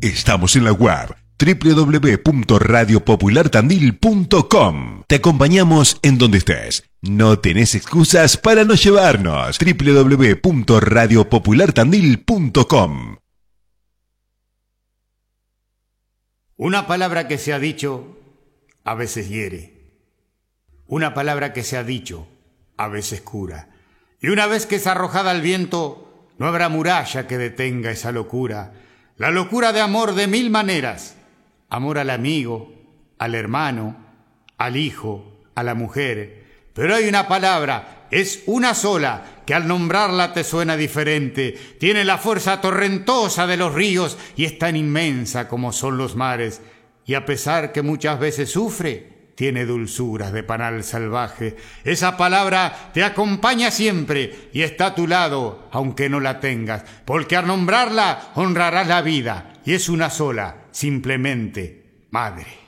Estamos en la web www.radiopopulartandil.com. Te acompañamos en donde estés. No tenés excusas para no llevarnos. www.radiopopulartandil.com. Una palabra que se ha dicho a veces hiere. Una palabra que se ha dicho a veces cura. Y una vez que es arrojada al viento, no habrá muralla que detenga esa locura. La locura de amor de mil maneras. Amor al amigo, al hermano, al hijo, a la mujer. Pero hay una palabra, es una sola, que al nombrarla te suena diferente. Tiene la fuerza torrentosa de los ríos y es tan inmensa como son los mares. Y a pesar que muchas veces sufre, tiene dulzuras de panal salvaje. Esa palabra te acompaña siempre y está a tu lado, aunque no la tengas, porque al nombrarla honrarás la vida, y es una sola, simplemente madre.